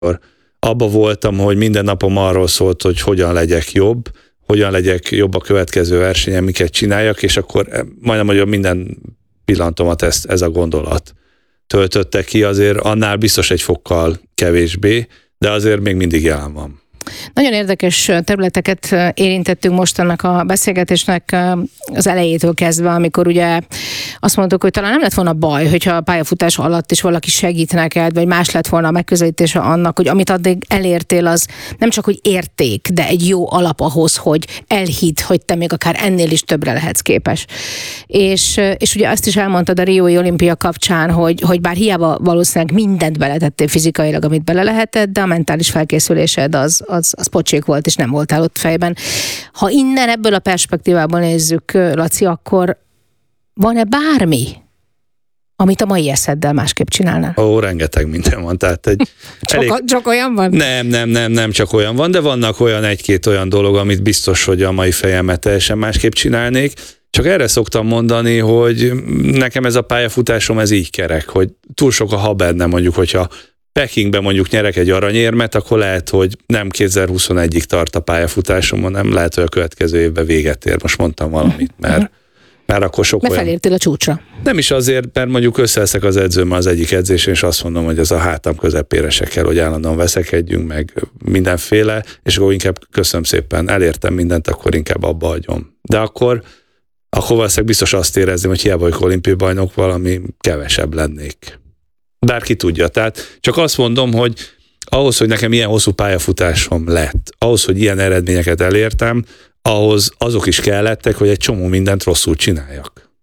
abba voltam, hogy minden napom arról szólt, hogy hogyan legyek jobb a következő versenyen, miket csináljak, és akkor majdnem, hogy minden pillanatomat ez a gondolat töltötte ki, azért annál biztos egy fokkal kevésbé, de azért még mindig jelen van. Nagyon érdekes területeket érintettünk most annak a beszélgetésnek az elejétől kezdve, amikor ugye azt mondtuk, hogy talán nem lett volna baj, hogyha a pályafutás alatt is valaki segít neked, vagy más lett volna a megközelítése annak, hogy amit addig elértél, az nem csak, hogy érték, de egy jó alap ahhoz, hogy elhidd, hogy te még akár ennél is többre lehetsz képes. És ugye azt is elmondtad a Riói olimpia kapcsán, hogy bár hiába valószínűleg mindent beletettél fizikailag, amit bele lehetett, de a mentális felkészülésed az pocsék volt, és nem voltál ott fejben. Ha innen ebből a perspektívából nézzük, Laci, akkor van-e bármi, amit a mai eszeddel másképp csinálnál? Rengeteg minden van. Tehát csak olyan van? Nem csak olyan van, de vannak egy-két olyan dolog, amit biztos, hogy a mai fejemmel teljesen másképp csinálnék. Csak erre szoktam mondani, hogy nekem ez a pályafutásom, ez így kerek, hogy túl sok a ha benne, mondjuk, hogyha Pekingben mondjuk nyerek egy aranyérmet, akkor lehet, hogy nem 2021-ig tart a pályafutásom, hanem lehet, hogy a következő évben véget ér. Most mondtam valamit, mert akkor sok olyan... felértél a csúcsra. Nem is azért, mert mondjuk összeveszek az edzőmmel az egyik edzésen, és azt mondom, hogy ez a hátam közepére se kell, hogy állandóan veszekedjünk, meg mindenféle, és akkor inkább köszönöm szépen, elértem mindent, akkor inkább abba hagyom. De akkor valószínűleg biztos azt érezném, hogy hiába vagyok olimpiai bajnok, valami kevesebb lennék. Bárki tudja. Tehát csak azt mondom, hogy ahhoz, hogy nekem ilyen hosszú pályafutásom lett, ahhoz, hogy ilyen eredményeket elértem, ahhoz azok is kellettek, hogy egy csomó mindent rosszul csináljak.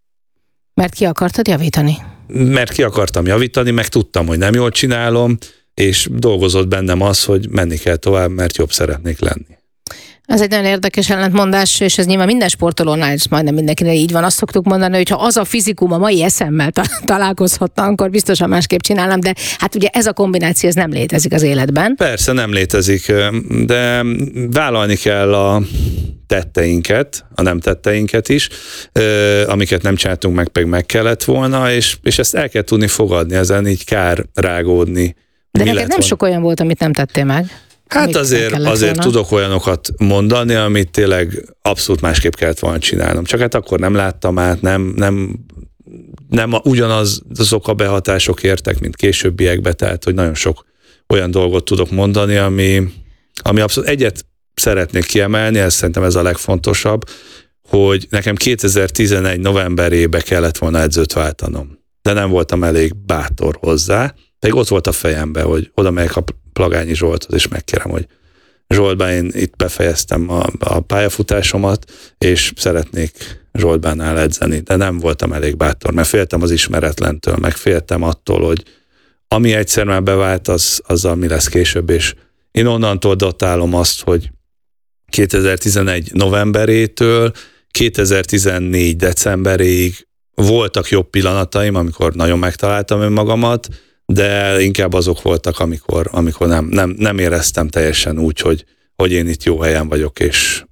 Mert ki akartad javítani? Mert ki akartam javítani, meg tudtam, hogy nem jól csinálom, és dolgozott bennem az, hogy menni kell tovább, mert jobb szeretnék lenni. Ez egy nagyon érdekes ellentmondás, és ez nyilván minden sportolónál is majdnem mindenkinek így van. Azt szoktuk mondani, hogy ha az a fizikum a mai eszemmel találkozhatna, akkor biztosan másképp csinálnám, de hát ugye ez a kombináció, ez nem létezik az életben. Persze nem létezik, de vállalni kell a tetteinket, a nem tetteinket is, amiket nem csináltunk meg, pedig meg kellett volna, és ezt el kell tudni fogadni, ezen így kár rágódni. De neked nem sok olyan volt, amit nem tettél meg? Hát azért tudok olyanokat mondani, amit tényleg abszolút másképp kellett volna csinálnom. Csak hát akkor nem láttam át, nem ugyanazok a behatások értek, mint későbbiekben, tehát hogy nagyon sok olyan dolgot tudok mondani, ami abszolút egyet szeretnék kiemelni, ez szerintem ez a legfontosabb, hogy nekem 2011 novemberébe kellett volna edzőt váltanom, de nem voltam elég bátor hozzá, pedig ott volt a fejemben, hogy oda megyek a Plagányi Zsolthoz, és megkérem, hogy Zsoltban én itt befejeztem a pályafutásomat, és szeretnék Zsoltbánál edzeni, de nem voltam elég bátor, mert féltem az ismeretlentől, meg féltem attól, hogy ami egyszer már bevált, azzal mi lesz később, és én onnantól datálom azt, hogy 2011 novemberétől 2014 decemberéig voltak jobb pillanataim, amikor nagyon megtaláltam önmagamat, de inkább azok voltak, amikor nem éreztem teljesen úgy, hogy én itt jó helyen vagyok, és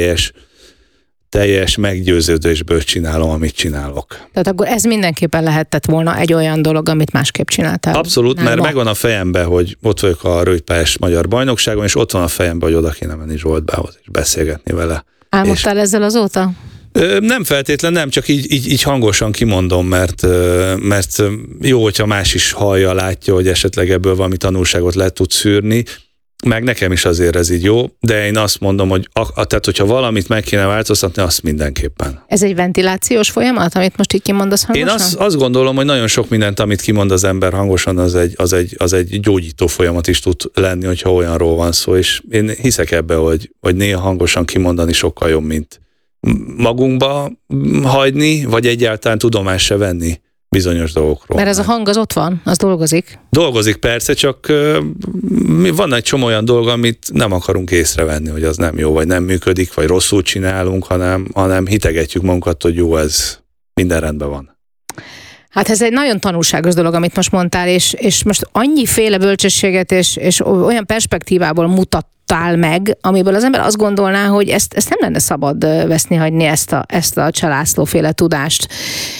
teljes meggyőződésből csinálom, amit csinálok. Tehát akkor ez mindenképpen lehetett volna egy olyan dolog, amit másképp csináltál. Abszolút, mert megvan a fejemben, hogy ott vagyok a rövidpályás magyar bajnokságon, és ott van a fejemben, hogy oda kéne menni Zsoltbához, és beszélgetni vele. Álmodtál ezzel azóta? Nem feltétlen, nem, csak így hangosan kimondom, mert jó, hogyha más is hallja, látja, hogy esetleg ebből valami tanulságot lehet tud szűrni, meg nekem is azért ez így jó, de én azt mondom, hogy tehát, hogyha valamit meg kéne változtatni, azt mindenképpen. Ez egy ventilációs folyamat, amit most így kimondasz hangosan? Én azt gondolom, hogy nagyon sok mindent, amit kimond az ember hangosan, az egy gyógyító folyamat is tud lenni, hogyha olyanról van szó, és én hiszek ebbe, hogy néha hangosan kimondani sokkal jobb, mint magunkba hagyni, vagy egyáltalán tudomást se venni bizonyos dolgokról. Mert ez a hang az ott van, az dolgozik. Dolgozik persze, csak van egy csomó olyan dolog, amit nem akarunk észrevenni, hogy az nem jó, vagy nem működik, vagy rosszul csinálunk, hanem hitegetjük magunkat, hogy jó, ez minden rendben van. Hát ez egy nagyon tanulságos dolog, amit most mondtál, és most annyiféle bölcsességet és olyan perspektívából mutattál meg, amiből az ember azt gondolná, hogy ezt nem lenne szabad veszni hagyni, ezt a Cselászló féle tudást.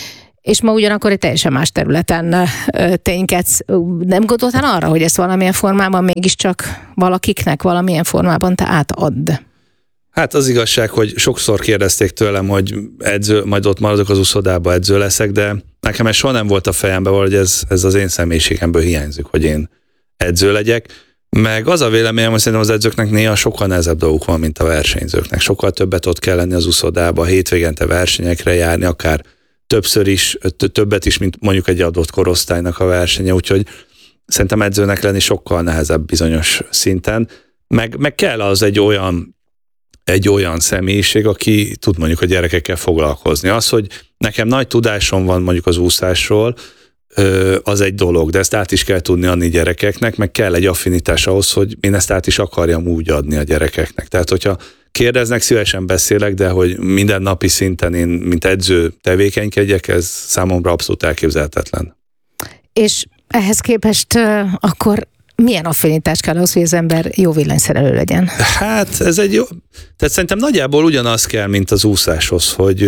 És ma ugyanakkor egy teljesen más területen ténykedsz. Nem gondoltál arra, hogy ezt valamilyen formában mégiscsak valakiknek valamilyen formában te átadd? Hát az igazság, hogy sokszor kérdezték tőlem, hogy edző, majd ott maradok az úszodába, edző leszek, de nekem ez soha nem volt a fejemben, hogy ez az én személyiségemből hiányzik, hogy én edző legyek. Meg az a véleményem, hogy szerintem az edzőknek néha sokkal nehezebb dolguk van, mint a versenyzőknek. Sokkal többet ott kell lenni az úszodába, hétvégente versenyekre járni, akár többször is, többet is, mint mondjuk egy adott korosztálynak a versenye, úgyhogy szerintem edzőnek lenni sokkal nehezebb bizonyos szinten. Meg kell az egy olyan személyiség, aki tud mondjuk a gyerekekkel foglalkozni. Az, hogy nekem nagy tudásom van mondjuk az úszásról, az egy dolog, de ezt át is kell tudni adni gyerekeknek, meg kell egy affinitás ahhoz, hogy én ezt át is akarjam úgy adni a gyerekeknek. Tehát, hogyha kérdeznek, szívesen beszélek, de hogy minden napi szinten én, mint edző tevékenykedjek, ez számomra abszolút elképzelhetetlen. És ehhez képest akkor milyen affinitás kell ahhoz, hogy az ember jó villanyszerelő legyen? Hát ez egy jó... Tehát szerintem nagyjából ugyanaz kell, mint az úszáshoz, hogy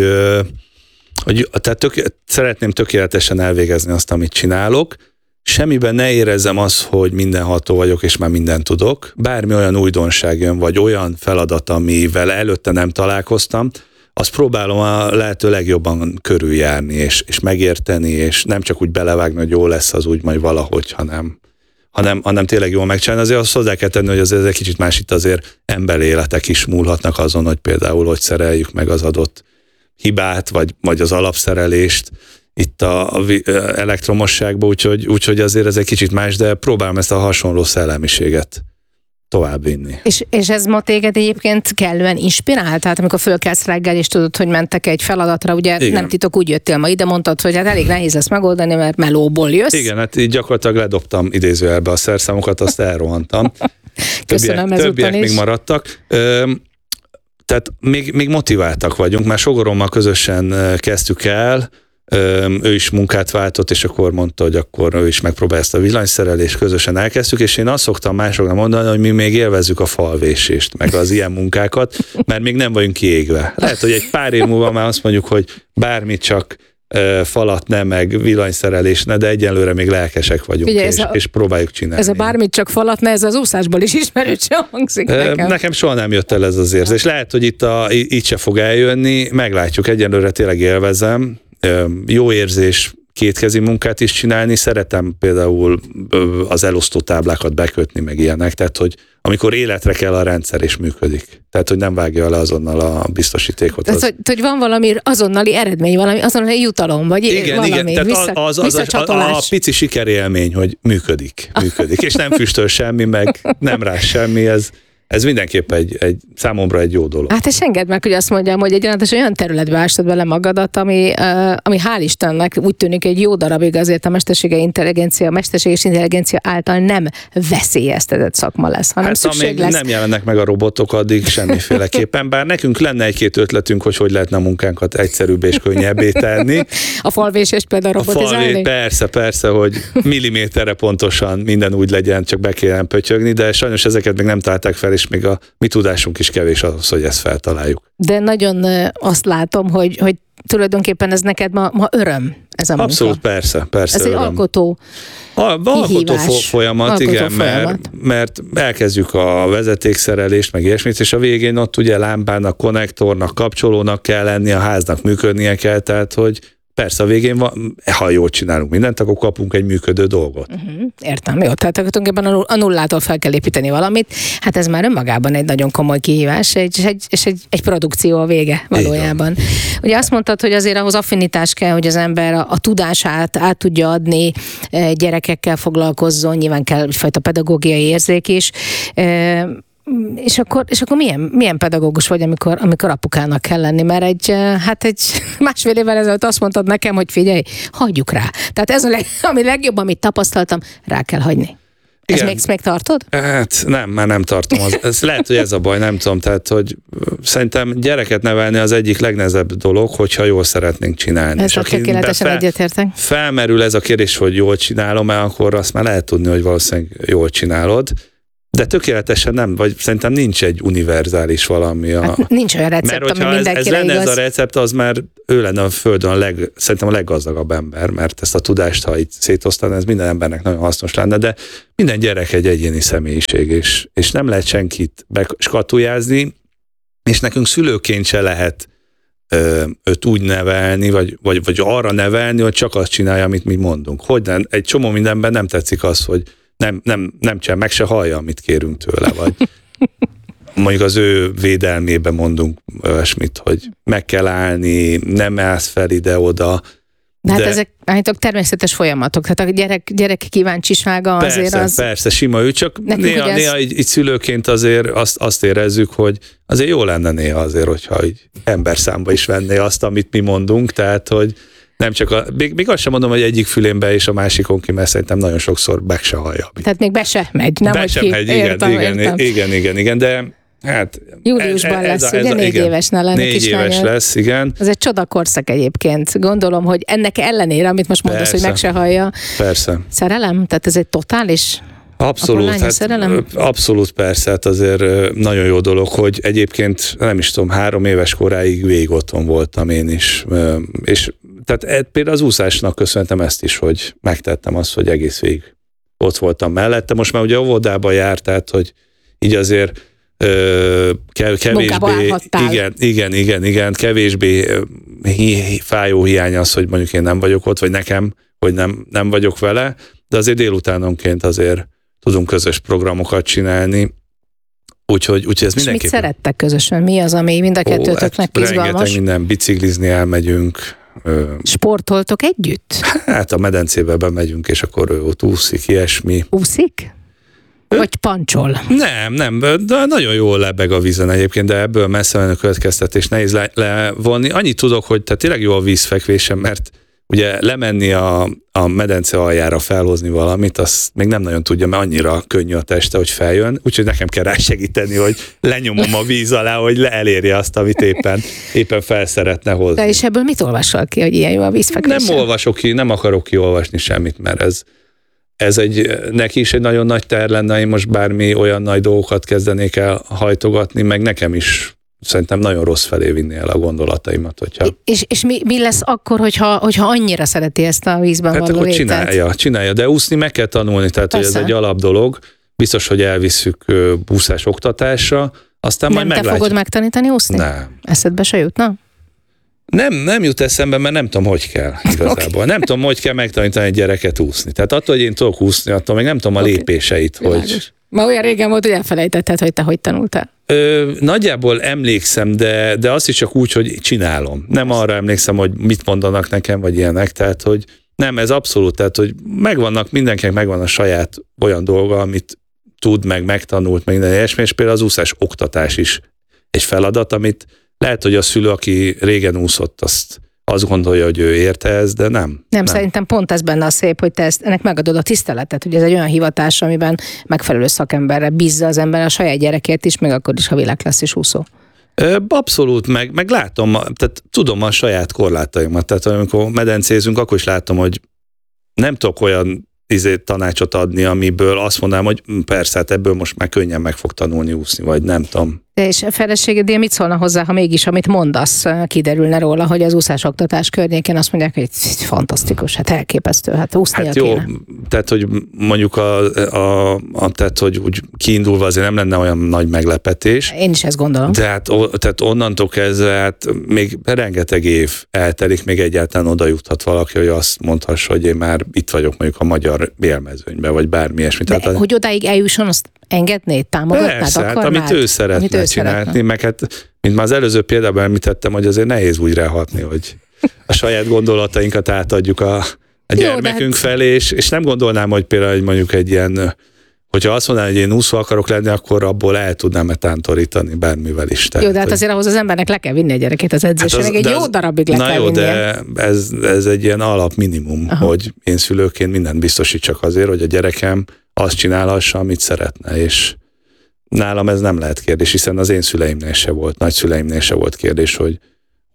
szeretném tökéletesen elvégezni azt, amit csinálok, semmiben ne érezzem azt, hogy mindenható vagyok, és már mindent tudok. Bármi olyan újdonság jön, vagy olyan feladat, amivel előtte nem találkoztam, azt próbálom a lehető legjobban körüljárni, és megérteni, és nem csak úgy belevágni, hogy jó lesz az úgy majd valahogy, hanem tényleg jól megcsinálni. Azért azt hozzá kell tenni, hogy azért egy kicsit más itt azért emberéletek is múlhatnak azon, hogy például hogy szereljük meg az adott hibát, vagy az alapszerelést itt a elektromosságban, úgyhogy azért ez egy kicsit más, de próbálom ezt a hasonló szellemiséget továbbvinni. És ez ma téged egyébként kellően inspirál? Tehát amikor fölkelsz reggel, és tudod, hogy mentek egy feladatra, ugye igen. Nem titok, úgy jöttél ma ide, mondtad, hogy hát elég nehéz lesz megoldani, mert melóból jössz. Igen, hát így gyakorlatilag ledobtam idézőjelbe a szerszámokat, azt elrohantam. Köszönöm, többiek még maradtak. Tehát még motiváltak vagyunk, mert sogorommal közösen kezdtük el, ő is munkát váltott, és akkor mondta, hogy akkor ő is megpróbál ezt a villanyszerelést, közösen elkezdtük, és én azt szoktam másoknak mondani, hogy mi még élvezzük a falvésést, meg az ilyen munkákat, mert még nem vagyunk kiégve. Lehet, hogy egy pár év múlva már azt mondjuk, hogy bármit csak falat ne, meg villanyszerelés ne, de egyelőre még lelkesek vagyunk, ugye és próbáljuk csinálni. Ez a bármit csak falat ne, ez az úszásból is ismerősen hangzik nekem. Nekem soha nem jött el ez az érzés. Lehet, hogy itt se fog eljönni, meglátjuk, egyelőre tényleg élvezem. Jó érzés kétkezi munkát is csinálni, szeretem például az elosztó táblákat bekötni, meg ilyenek, tehát hogy amikor életre kell a rendszer és működik. Tehát, hogy nem vágja le azonnal a biztosítékot. Tehát, hogy van valami azonnali eredmény, valami azonnali jutalom, vagy igen, valami tehát a pici sikerélmény, hogy működik, és nem füstöl semmi, meg nem rás semmi, ez mindenképp számomra egy jó dolog. Hát és engedd meg, hogy azt mondjam, hogy egy olyan területbe ástad bele magadat, ami hál' Istennek úgy tűnik egy jó darabig azért a mesterséges intelligencia által nem veszélyeztetett szakma lesz, hanem hát szükség lesz. Nem jelennek meg a robotok, addig semmiféleképpen, bár nekünk lenne egy-két ötletünk, hogy lehetne a munkánkat egyszerűbbé és könnyebbé tenni. A falvésést például robotizálni? Persze, hogy milliméterre pontosan minden úgy legyen, csak be kéne pötyögni, de sajnos ezeket még nem találták fel, és még a mi tudásunk is kevés ahhoz, hogy ezt feltaláljuk. De nagyon azt látom, hogy tulajdonképpen ez neked ma öröm, ez a munka. Abszolút, persze ez öröm. Egy alkotó folyamat, igen, mert elkezdjük a vezetékszerelést, meg ilyesmit, és a végén ott ugye lámpának, konnektornak, kapcsolónak kell lenni, a háznak működnie kell, tehát hogy persze a végén ha jól csinálunk mindent, akkor kapunk egy működő dolgot. Értem, jó. Tehát tulajdonképpen a nullától fel kell építeni valamit. Hát ez már önmagában egy nagyon komoly kihívás, és egy produkció a vége valójában. Ugye azt mondtad, hogy azért ahhoz affinitás kell, hogy az ember a tudását át tudja adni, gyerekekkel foglalkozzon, nyilván kell egyfajta pedagógiai érzék is. És akkor milyen pedagógus vagy, amikor apukának kell lenni? Mert egy másfél évvel ezelőtt azt mondtad nekem, hogy figyelj, hagyjuk rá. Tehát ez ami legjobb, amit tapasztaltam, rá kell hagyni. Igen. Ezt még tartod? Hát már nem tartom. Ez lehet, hogy ez a baj, nem tudom. Tehát, hogy szerintem gyereket nevelni az egyik legnehezebb dolog, hogyha jól szeretnénk csinálni. Ez tökéletesen egyetértek. Felmerül ez a kérdés, hogy jól csinálom-e, akkor azt már lehet tudni, hogy valószínűleg jól csinálod. De tökéletesen nem, vagy szerintem nincs egy univerzális valami. Hát nincs olyan recept, mert ami mindenkire lenne igaz. ez a recept, az már ő lenne a Földön szerintem a leggazdagabb ember, mert ezt a tudást, ha így szétosztaná, ez minden embernek nagyon hasznos lenne, de minden gyerek egy egyéni személyiség, és nem lehet senkit skatujázni, és nekünk szülőként se lehet őt úgy nevelni, vagy arra nevelni, hogy csak azt csinálja, amit mi mondunk. Egy csomó mindenben nem tetszik az, hogy nem csinál, meg se hallja, amit kérünk tőle, vagy mondjuk az ő védelmébe mondunk olyasmit, hogy meg kell állni, nem állsz fel ide-oda. De hát ezek állítólag természetes folyamatok, tehát a gyerek kíváncsisága azért az... Persze, sima ő, csak néha így szülőként azért azt érezzük, hogy azért jó lenne néha azért, hogyha így emberszámba is venné azt, amit mi mondunk, tehát, hogy nem csak még azt sem mondom, hogy egyik fülénbe és a másikon ki, mert szerintem nagyon sokszor meg se hallja. Tehát még be se megy, nem? Be sem megy, igen, de hát... Júliusban lesz, ugye 4 évesnél lenne 4 éves lesz, igen. Ez egy csodakorszak egyébként. Gondolom, hogy ennek ellenére, amit most mondasz, hogy meg se hallja. Persze. Szerelem? Tehát ez egy totális... Abszolút persze, hát azért nagyon jó dolog, hogy egyébként nem is tudom, 3 éves koráig végig otthon voltam én is, és tehát például az úszásnak köszönhetem ezt is, hogy megtettem azt, hogy egész végig ott voltam mellette. Most már ugye óvodába járt, tehát hogy így azért kevésbé, igen, kevésbé fájó hiány az, hogy mondjuk én nem vagyok ott, vagy nekem, hogy nem vagyok vele, de azért délutánonként azért tudunk közös programokat csinálni, úgyhogy ez mindenképpen... És mit szerettek közösen? Mi az, ami mind a kettőtöknek izgalmas? Rengeteg minden, biciklizni elmegyünk. Sportoltok együtt? Hát a medencébe bemegyünk, és akkor ő ott úszik, ilyesmi. Úszik? Vagy pancsol? Nem, de nagyon jól lebeg a vízen egyébként, de ebből messze menő következtetés nehéz levonni. Annyit tudok, hogy tehát tényleg jó a vízfekvésem, mert ugye lemenni a medence aljára felhozni valamit, azt még nem nagyon tudja, mert annyira könnyű a teste, hogy feljön, úgyhogy nekem kell rá segíteni, hogy lenyomom a víz alá, hogy elérje azt, amit éppen fel szeretne hozni. De és ebből mit olvasol ki, hogy ilyen jó a vízfekvés? Nem olvasok ki, nem akarok kiolvasni semmit, mert ez neki is egy nagyon nagy terv lenne, én most bármi olyan nagy dolgokat kezdenék el hajtogatni, meg nekem is szerintem nagyon rossz felé vinni el a gondolataimat. Hogyha... És mi lesz akkor, hogyha annyira szereti ezt a vízben hát való létet? Csinálja, de úszni meg kell tanulni, tehát hogy ez egy alap dolog. Biztos, hogy elvisszük úszás oktatásra, aztán majd meglátjuk. Nem te fogod megtanítani úszni? Nem. Eszedbe se jutna? Nem jut eszembe, mert nem tudom, hogy kell igazából. Okay. Nem tudom, hogy kell megtanítani egy gyereket úszni. Tehát attól, hogy én tudok úszni, attól még nem tudom a lépéseit, hogy... Ma olyan régen volt, hogy elfelejtetted, hogy te hogy tanultál. Nagyjából emlékszem, de azt is csak úgy, hogy csinálom. Nem arra emlékszem, hogy mit mondanak nekem, vagy ilyenek, tehát, hogy nem, ez abszolút, tehát, hogy mindenkinek megvan a saját olyan dolga, amit tud, meg megtanult, meg minden ilyesmi, és például az úszás oktatás is egy feladat, amit lehet, hogy a szülő, aki régen úszott, azt gondolja, hogy ő érte ezt, de nem. Szerintem pont ez benne a szép, hogy te ennek megadod a tiszteletet, hogy ez egy olyan hivatás, amiben megfelelő szakemberre bízza az ember a saját gyerekért is, még akkor is, ha világklasszis úszó. Abszolút, meg látom, tehát tudom a saját korlátaimat, tehát amikor medencézünk, akkor is látom, hogy nem tudok olyan tanácsot adni, amiből azt mondanám, hogy persze, hát ebből most már könnyen meg fog tanulni úszni, vagy nem tudom. És a feleségedél mit szólna hozzá, ha mégis, amit mondasz, kiderülne róla, hogy az úszásoktatás környékén azt mondják, hogy fantasztikus, hát elképesztő, hát úsznia hát jó, kéne. Tehát, hogy mondjuk tehát, hogy úgy kiindulva azért nem lenne olyan nagy meglepetés. Én is ezt gondolom. De hát, tehát onnantól kezdve, hát még rengeteg év eltelik, még egyáltalán oda juthat valaki, hogy azt mondhassa, hogy én már itt vagyok mondjuk a magyar élmezőnyben, vagy bármi ilyesmi. De tehát, hogy odáig eljusson, azt engednéd, támogatnád, persze, akarnád? Hát, amit ő szeretne csinálni, meg hát, mint már az előző példában említettem, hogy azért nehéz úgy ráhatni, hogy a saját gondolatainkat átadjuk a gyermekünk felé, és nem gondolnám, hogy például mondjuk egy ilyen, hogyha azt mondanám, hogy én úszó akarok lenni, akkor abból el tudnám tántorítani bármivel is. Tehát, jó, de hát azért ahhoz az embernek le kell vinni a gyerekét az edzésre, hát még egy jó darabig le kell vinnie. De ez egy ilyen alapminimum, hogy én szülőként mindent biztosítsak azért, hogy a gyerekem azt csinálhassa, amit szeretne, és nálam ez nem lehet kérdés, hiszen az én szüleimnél se volt, nagyszüleimnél se volt kérdés,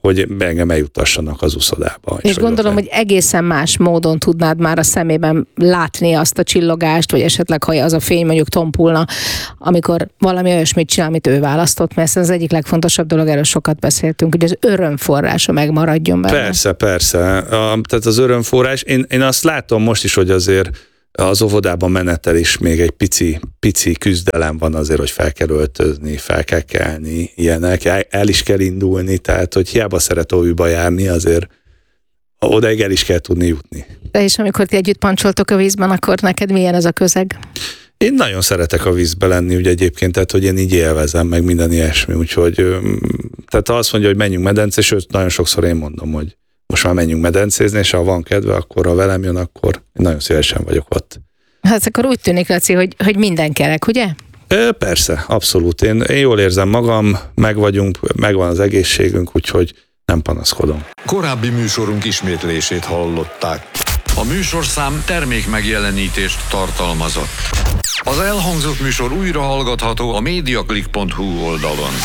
hogy engem eljuttassanak az uszodába. És gondolom, hogy egészen más módon tudnád már a szemében látni azt a csillogást, vagy esetleg, ha az a fény mondjuk tompulna, amikor valami olyasmit csinál, amit ő választott, mert ez az egyik legfontosabb dolog, erről sokat beszéltünk, hogy az örömforrása megmaradjon benne. Persze. Tehát az örömforrás, én azt látom most is, hogy azért az óvodában menetel is még egy pici küzdelem van azért, hogy fel kell öltözni, fel kell kelni, ilyenek, el is kell indulni, tehát hogy hiába szeret óviba járni, azért odaig el is kell tudni jutni. De és amikor ti együtt pancsoltok a vízben, akkor neked milyen ez a közeg? Én nagyon szeretek a vízbe lenni, ugye egyébként, tehát hogy én így élvezem, meg minden ilyesmi, úgyhogy tehát ha azt mondja, hogy menjünk medencé, sőt, nagyon sokszor én mondom, hogy most már menjünk medencézni, és ha van kedve, akkor ha velem jön, akkor én nagyon szívesen vagyok ott. Hát akkor úgy tűnik, Laci, hogy minden kerek, ugye? Persze, abszolút. Én jól érzem magam, megvan az egészségünk, úgyhogy nem panaszkodom. Korábbi műsorunk ismétlését hallották. A műsorszám termék megjelenítést tartalmazott. Az elhangzott műsor újra hallgatható a mediaclick.hu oldalon.